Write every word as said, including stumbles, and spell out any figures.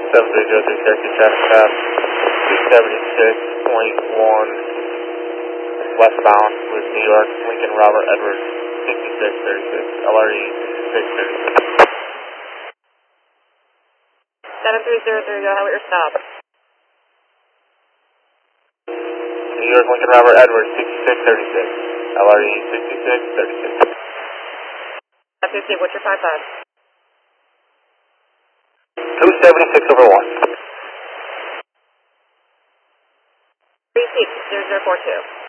seven three zero three, Cherokee traffic path two seventy-six point one westbound with New York, Lincoln Robert Edwards sixty-six thirty-six, L R E sixty-six thirty-six. seven three zero three, go ahead with your stop. New York, Lincoln Robert Edwards sixty-six thirty-six, L R E sixty-six thirty-six. F fifteen, what's your five five? two seventy-six over one. three six zero zero four two.